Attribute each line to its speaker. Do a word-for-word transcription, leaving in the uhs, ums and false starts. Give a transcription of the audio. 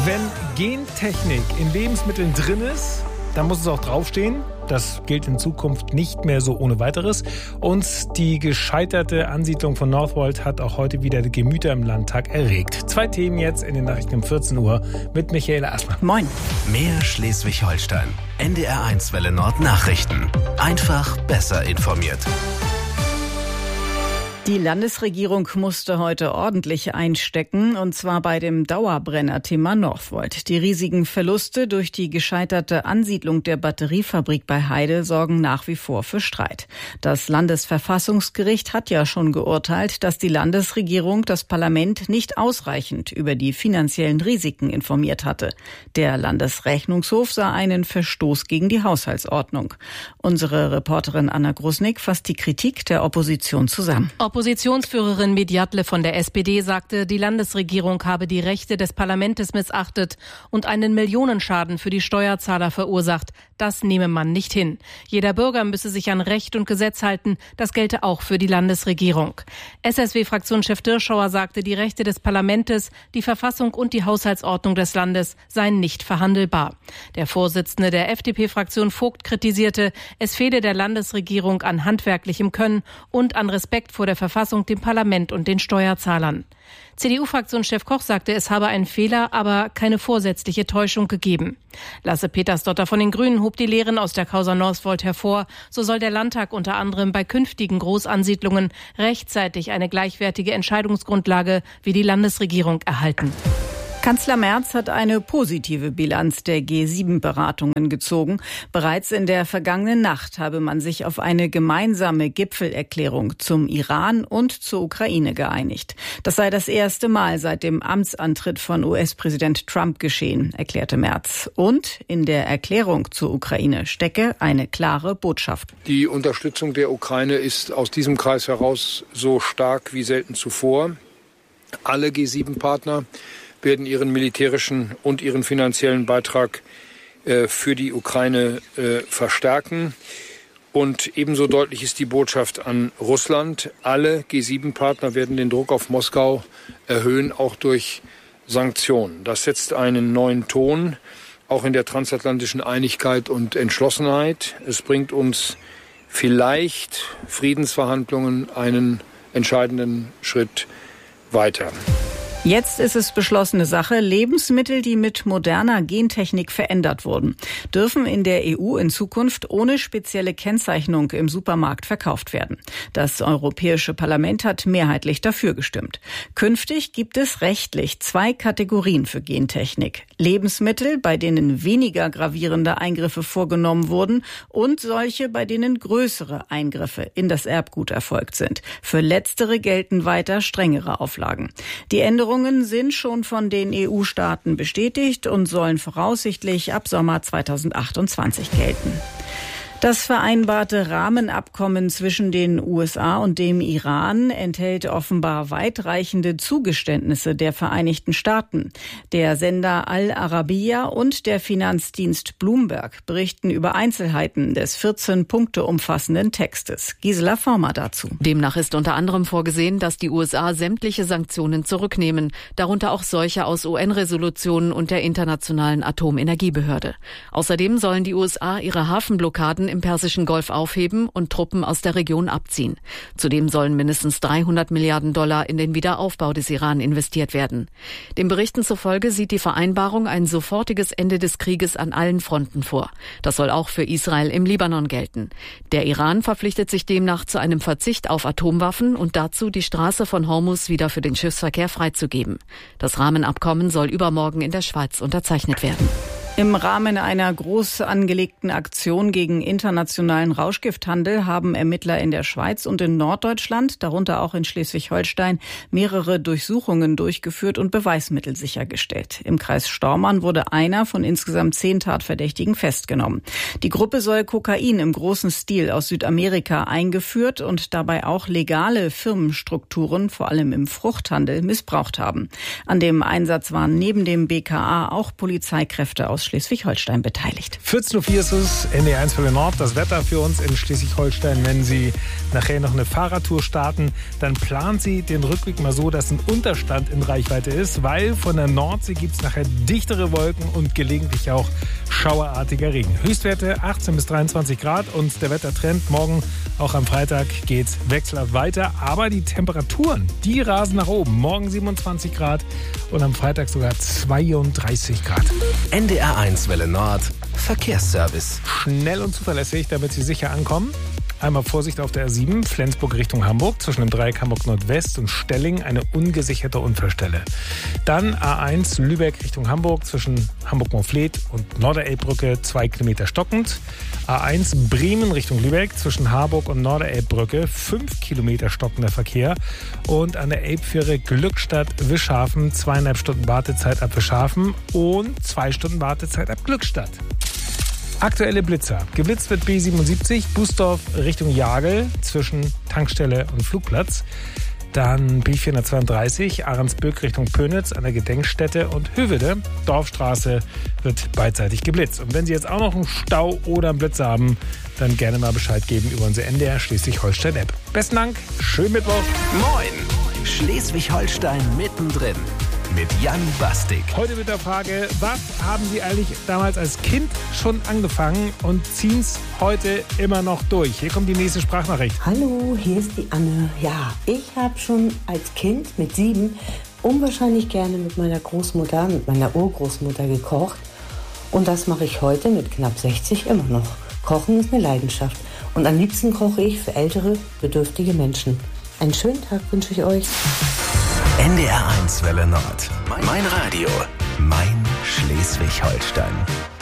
Speaker 1: Wenn Gentechnik in Lebensmitteln drin ist, dann muss es auch draufstehen. Das gilt in Zukunft nicht mehr so ohne weiteres. Und die gescheiterte Ansiedlung von Northvolt hat auch heute wieder die Gemüter im Landtag erregt. Zwei Themen jetzt in den Nachrichten um vierzehn Uhr mit Michaela Assmann.
Speaker 2: Moin.
Speaker 3: Mehr Schleswig-Holstein. N D R eins Welle Nord Nachrichten. Einfach besser informiert.
Speaker 2: Die Landesregierung musste heute ordentlich einstecken, und zwar bei dem Dauerbrenner-Thema Northvolt. Die riesigen Verluste durch die gescheiterte Ansiedlung der Batteriefabrik bei Heide sorgen nach wie vor für Streit. Das Landesverfassungsgericht hat ja schon geurteilt, dass die Landesregierung das Parlament nicht ausreichend über die finanziellen Risiken informiert hatte. Der Landesrechnungshof sah einen Verstoß gegen die Haushaltsordnung. Unsere Reporterin Anna Grusnick fasst die Kritik der Opposition zusammen.
Speaker 4: Oppositionsführerin Mediatle von der S P D sagte, die Landesregierung habe die Rechte des Parlaments missachtet und einen Millionenschaden für die Steuerzahler verursacht. Das nehme man nicht hin. Jeder Bürger müsse sich an Recht und Gesetz halten. Das gelte auch für die Landesregierung. S S W-Fraktionschef Dirschauer sagte, die Rechte des Parlaments, die Verfassung und die Haushaltsordnung des Landes seien nicht verhandelbar. Der Vorsitzende der F D P-Fraktion Vogt kritisierte, es fehle der Landesregierung an handwerklichem Können und an Respekt vor der Verfassung, dem Parlament und den Steuerzahlern. C D U-Fraktionschef Koch sagte, es habe einen Fehler, aber keine vorsätzliche Täuschung gegeben. Lasse Petersdotter von den Grünen hob die Lehren aus der Causa Northvolt hervor. So soll der Landtag unter anderem bei künftigen Großansiedlungen rechtzeitig eine gleichwertige Entscheidungsgrundlage wie die Landesregierung erhalten.
Speaker 2: Kanzler Merz hat eine positive Bilanz der G sieben Beratungen gezogen. Bereits in der vergangenen Nacht habe man sich auf eine gemeinsame Gipfelerklärung zum Iran und zur Ukraine geeinigt. Das sei das erste Mal seit dem Amtsantritt von U S-Präsident Trump geschehen, erklärte Merz. Und in der Erklärung zur Ukraine stecke eine klare Botschaft.
Speaker 5: Die Unterstützung der Ukraine ist aus diesem Kreis heraus so stark wie selten zuvor. Alle G sieben Partner werden ihren militärischen und ihren finanziellen Beitrag äh, für die Ukraine äh, verstärken. Und ebenso deutlich ist die Botschaft an Russland. Alle G sieben Partner werden den Druck auf Moskau erhöhen, auch durch Sanktionen. Das setzt einen neuen Ton, auch in der transatlantischen Einigkeit und Entschlossenheit. Es bringt uns vielleicht Friedensverhandlungen einen entscheidenden Schritt weiter.
Speaker 2: Jetzt ist es beschlossene Sache. Lebensmittel, die mit moderner Gentechnik verändert wurden, dürfen in der E U in Zukunft ohne spezielle Kennzeichnung im Supermarkt verkauft werden. Das Europäische Parlament hat mehrheitlich dafür gestimmt. Künftig gibt es rechtlich zwei Kategorien für Gentechnik. Lebensmittel, bei denen weniger gravierende Eingriffe vorgenommen wurden, und solche, bei denen größere Eingriffe in das Erbgut erfolgt sind. Für letztere gelten weiter strengere Auflagen. Die Änderungen sind schon von den E U-Staaten bestätigt und sollen voraussichtlich ab Sommer zweitausendachtundzwanzig gelten. Das vereinbarte Rahmenabkommen zwischen den U S A und dem Iran enthält offenbar weitreichende Zugeständnisse der Vereinigten Staaten. Der Sender Al Arabiya und der Finanzdienst Bloomberg berichten über Einzelheiten des vierzehn Punkte umfassenden Textes. Gisela Former dazu.
Speaker 6: Demnach ist unter anderem vorgesehen, dass die U S A sämtliche Sanktionen zurücknehmen, darunter auch solche aus U N-Resolutionen und der Internationalen Atomenergiebehörde. Außerdem sollen die U S A ihre Hafenblockaden im Persischen Golf aufheben und Truppen aus der Region abziehen. Zudem sollen mindestens dreihundert Milliarden Dollar in den Wiederaufbau des Iran investiert werden. Den Berichten zufolge sieht die Vereinbarung ein sofortiges Ende des Krieges an allen Fronten vor. Das soll auch für Israel im Libanon gelten. Der Iran verpflichtet sich demnach zu einem Verzicht auf Atomwaffen und dazu, die Straße von Hormuz wieder für den Schiffsverkehr freizugeben. Das Rahmenabkommen soll übermorgen in der Schweiz unterzeichnet werden.
Speaker 2: Im Rahmen einer groß angelegten Aktion gegen internationalen Rauschgifthandel haben Ermittler in der Schweiz und in Norddeutschland, darunter auch in Schleswig-Holstein, mehrere Durchsuchungen durchgeführt und Beweismittel sichergestellt. Im Kreis Stormarn wurde einer von insgesamt zehn Tatverdächtigen festgenommen. Die Gruppe soll Kokain im großen Stil aus Südamerika eingeführt und dabei auch legale Firmenstrukturen, vor allem im Fruchthandel, missbraucht haben. An dem Einsatz waren neben dem B K A auch Polizeikräfte aus aus Schleswig-Holstein beteiligt.
Speaker 1: vierzehn Uhr vier ist es, N D R eins Welle Nord. Das Wetter für uns in Schleswig-Holstein. Wenn Sie nachher noch eine Fahrradtour starten, dann planen Sie den Rückweg mal so, dass ein Unterstand in Reichweite ist, weil von der Nordsee gibt es nachher dichtere Wolken und gelegentlich auch schauerartiger Regen. Höchstwerte achtzehn bis dreiundzwanzig Grad und der Wettertrend morgen, auch am Freitag, geht wechselhaft weiter. Aber die Temperaturen, die rasen nach oben. Morgen siebenundzwanzig Grad und am Freitag sogar zweiunddreißig Grad.
Speaker 3: N D R eins Welle Nord, Verkehrsservice.
Speaker 1: Schnell und zuverlässig, damit Sie sicher ankommen. Einmal Vorsicht auf der R sieben, Flensburg Richtung Hamburg, zwischen dem Dreieck Hamburg Nordwest und Stelling eine ungesicherte Unfallstelle. Dann A eins Lübeck Richtung Hamburg, zwischen Hamburg-Montfleet und Norderelbbrücke, zwei Kilometer stockend. A eins Bremen Richtung Lübeck, zwischen Harburg und Norderelbbrücke, fünf Kilometer stockender Verkehr. Und an der Elbfähre Glückstadt-Wischhafen, zweieinhalb Stunden Wartezeit ab Wischhafen und zwei Stunden Wartezeit ab Glückstadt. Aktuelle Blitzer. Geblitzt wird B siebenundsiebzig, Bußdorf Richtung Jagel zwischen Tankstelle und Flugplatz. Dann B vierhundertzweiunddreißig, Ahrensböck Richtung Pönitz an der Gedenkstätte und Höveде. Dorfstraße wird beidseitig geblitzt. Und wenn Sie jetzt auch noch einen Stau oder einen Blitzer haben, dann gerne mal Bescheid geben über unsere N D R Schleswig-Holstein-App. Besten Dank, schönen Mittwoch.
Speaker 3: Moin, Schleswig-Holstein mittendrin. Mit Jan Bastik.
Speaker 1: Heute mit der Frage, was haben Sie eigentlich damals als Kind schon angefangen und ziehen es heute immer noch durch? Hier kommt die nächste Sprachnachricht.
Speaker 7: Hallo, hier ist die Anne. Ja, ich habe schon als Kind mit sieben unwahrscheinlich gerne mit meiner Großmutter, mit meiner Urgroßmutter gekocht. Und das mache ich heute mit knapp sechzig immer noch. Kochen ist eine Leidenschaft. Und am liebsten koche ich für ältere, bedürftige Menschen. Einen schönen Tag wünsche ich euch.
Speaker 3: N D R eins Welle Nord. Mein Radio. Mein Schleswig-Holstein.